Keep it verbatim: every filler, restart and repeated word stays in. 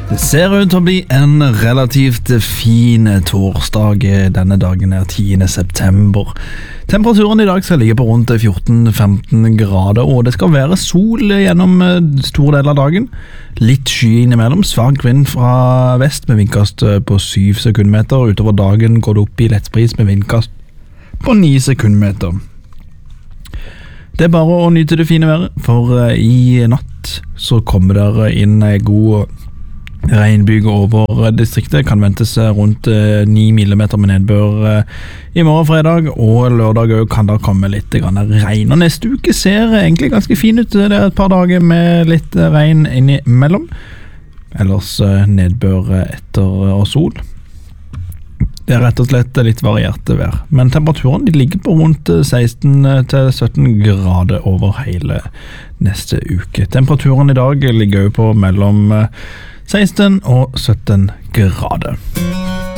Det ser ut til å bli en relativt fin torsdag. Denne dagen er tiende september. Temperaturen i dag skal ligge på rundt fjorten til femten grader, og det skal være sol gjennom store deler av dagen. Litt sky innimellom, svag vind fra vest med vindkast på syv sekundmeter. Utover dagen går det opp i lettbris med vindkast på ni sekundmeter. Det er bare å nyte det fine været, for i natt så kommer det inn en god regnbyge over distriktet. Kan ventes rundt ni millimeter med nedbør i morgen fredag, og lørdag kan det komme litt regn. Og neste uke ser egentlig ganske fin ut. Det er et par dager med litt regn innimellom. Ellers nedbør etter og sol. Det er rett og slett litt varierte vær, men temperaturen de ligger på rundt seksten til sytten grader over hele neste uke. Temperaturen i dag ligger jo på mellom seksten og sytten grader.